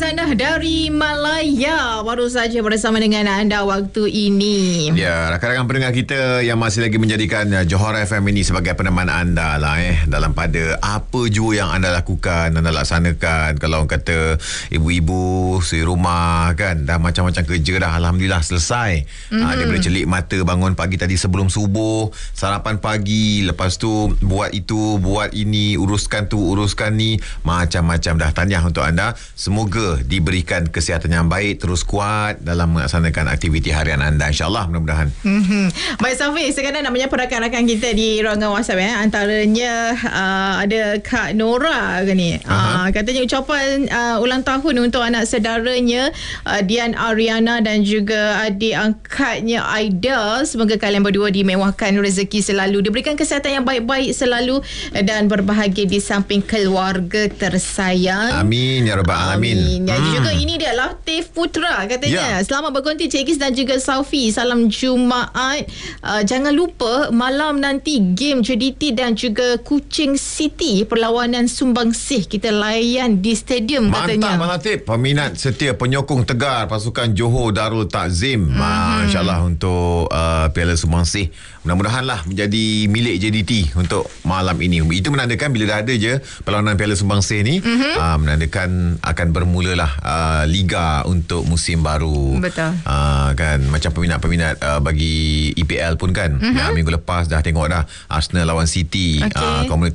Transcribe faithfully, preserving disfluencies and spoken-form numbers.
Hasanah dari Malaya baru saja bersama dengan anda waktu ini. Ya, rakan-rakan pendengar kita yang masih lagi menjadikan Johor F M ini sebagai peneman anda lah eh dalam pada apa jua yang anda lakukan, anda laksanakan. Kalau orang kata ibu-ibu suri rumah kan, dah macam-macam kerja dah, alhamdulillah selesai. Mm-hmm. Ha, daripada celik mata bangun pagi tadi sebelum subuh, sarapan pagi, lepas tu buat itu, buat ini, uruskan tu, uruskan ni, macam-macam dah. Tahniah untuk anda. Semoga diberikan kesihatan yang baik, terus kuat dalam melaksanakan aktiviti harian anda, insyaAllah, mudah-mudahan. Mm-hmm. Baik Safi, sekarang nak menyapa rakan-rakan kita di ruangan WhatsApp eh. Antaranya uh, ada Kak Nora ke ni. Uh, katanya ucapan uh, ulang tahun untuk anak saudaranya uh, Dian Ariana dan juga adik angkatnya Aida. Semoga kalian berdua dimewahkan rezeki selalu, diberikan kesihatan yang baik-baik selalu dan berbahagia di samping keluarga tersayang. Amin ya rabbal alamin. Amin. Dan hmm. juga ini dia Latif Putra katanya. Ya. Selamat berkonti Cik Gis dan juga Saufi. Salam Jumaat. Uh, jangan lupa malam nanti game J D T dan juga Kuching City perlawanan Sumbangsih kita layan di stadium. Mantap, katanya. Mantap Latif. Peminat setia, penyokong tegar pasukan Johor Darul Takzim. Hmm. InsyaAllah untuk uh, Piala Sumbangsih. Mudah-mudahanlah menjadi milik J D T untuk malam ini. Itu menandakan bila dah ada je perlawanan Piala Sumbangsih ni, mm-hmm. uh, menandakan akan bermulalah uh, liga untuk musim baru. Betul. Uh, kan macam peminat-peminat uh, bagi E P L pun kan. Mm-hmm. Uh, minggu lepas dah tengok dah Arsenal lawan City. Okay. Uh,